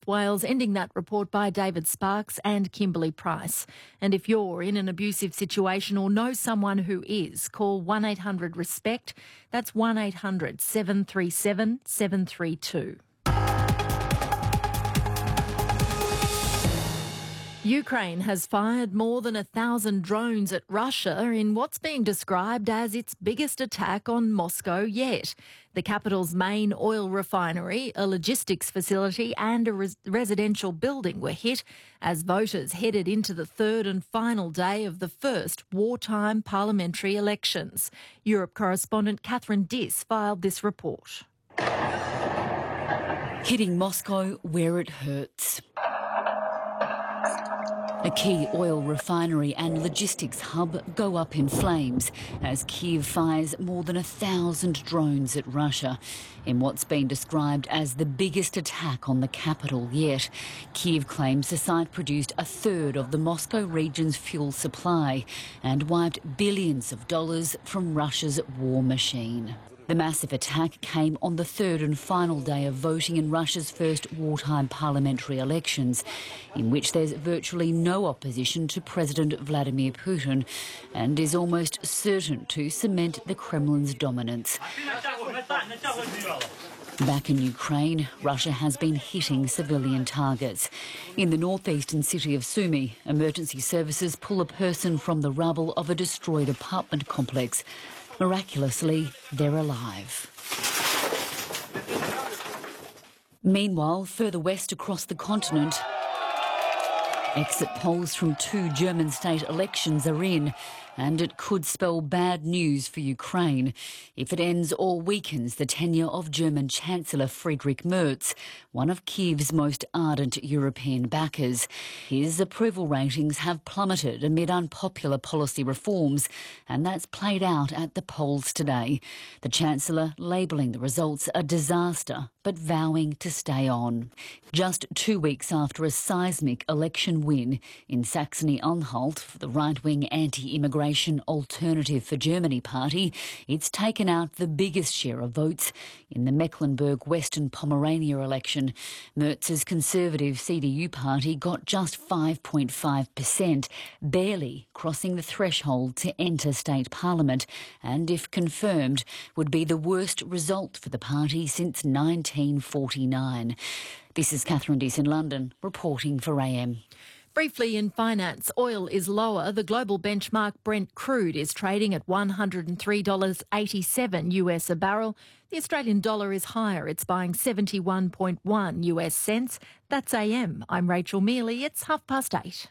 South Wales, ending that report by David Sparks and Kimberly Price. And if you're in an abusive situation or know someone who is, call 1-800-RESPECT. That's 1-800-737-732. Ukraine has fired more than 1,000 drones at Russia in what's being described as its biggest attack on Moscow yet. The capital's main oil refinery, a logistics facility and a residential building were hit as voters headed into the third and final day of the first wartime parliamentary elections. Europe correspondent Catherine Diss filed this report. Hitting Moscow where it hurts. A key oil refinery and logistics hub go up in flames as Kyiv fires more than 1,000 drones at Russia in what's been described as the biggest attack on the capital yet. Kyiv claims the site produced a third of the Moscow region's fuel supply and wiped billions of dollars from Russia's war machine. The massive attack came on the third and final day of voting in Russia's first wartime parliamentary elections, in which there's virtually no opposition to President Vladimir Putin and is almost certain to cement the Kremlin's dominance. Back in Ukraine, Russia has been hitting civilian targets. In the northeastern city of Sumy, emergency services pull a person from the rubble of a destroyed apartment complex. Miraculously, they're alive. Meanwhile, further west across the continent, exit polls from 2 German state elections are in, and it could spell bad news for Ukraine if it ends or weakens the tenure of German Chancellor Friedrich Merz, one of Kyiv's most ardent European backers. His approval ratings have plummeted amid unpopular policy reforms, and that's played out at the polls today. The Chancellor labelling the results a disaster, but vowing to stay on. Just 2 weeks after a seismic election win in Saxony-Anhalt for the right-wing anti-immigration Alternative for Germany party, it's taken out the biggest share of votes in the Mecklenburg-Western Pomerania election. Merz's Conservative CDU party got just 5.5%, barely crossing the threshold to enter state parliament, and if confirmed, would be the worst result for the party since 1949. This is Catherine Diss in London, reporting for AM. Briefly in finance, oil is lower. The global benchmark Brent crude is trading at $103.87 US a barrel. The Australian dollar is higher. It's buying 71.1 US cents. That's AM. I'm Rachel Mealy. It's 8:30.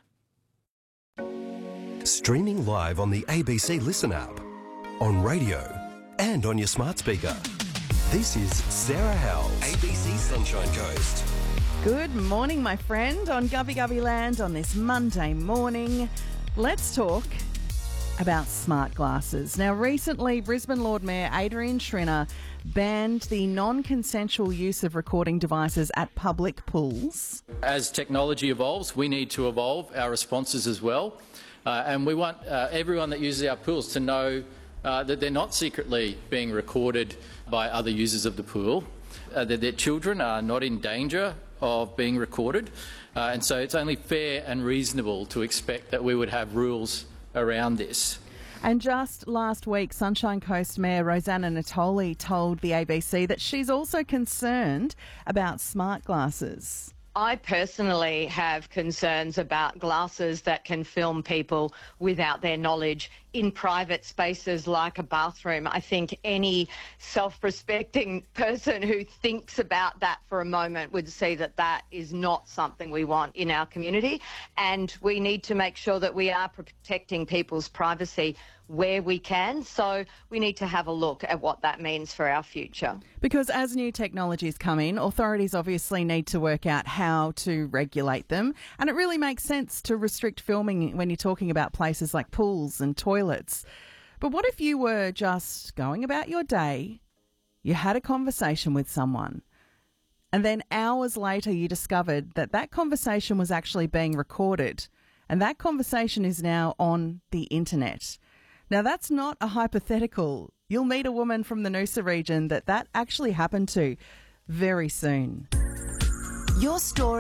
Streaming live on the ABC Listen app, on radio and on your smart speaker. This is Sarah Howell, ABC Sunshine Coast. Good morning, my friend, on Gubby Gubby Land on this Monday morning. Let's talk about smart glasses. Now, recently, Brisbane Lord Mayor Adrian Schrinner banned the non-consensual use of recording devices at public pools. As technology evolves, we need to evolve our responses as well. And we want everyone that uses our pools to know that they're not secretly being recorded by other users of the pool, that their children are not in danger of being recorded, and so it's only fair and reasonable to expect that we would have rules around this. And just last week, Sunshine Coast Mayor Rosanna Natoli told the ABC that she's also concerned about smart glasses. I personally have concerns about glasses that can film people without their knowledge in private spaces like a bathroom. I think any self-respecting person who thinks about that for a moment would see that that is not something we want in our community, and we need to make sure that we are protecting people's privacy where we can. So we need to have a look at what that means for our future. Because as new technologies come in, authorities obviously need to work out how to regulate them. And it really makes sense to restrict filming when you're talking about places like pools and toilets. But what if you were just going about your day, you had a conversation with someone, and then hours later you discovered that that conversation was actually being recorded, and that conversation is now on the internet? Now, that's not a hypothetical. You'll meet a woman from the Noosa region that actually happened to very soon. Your story.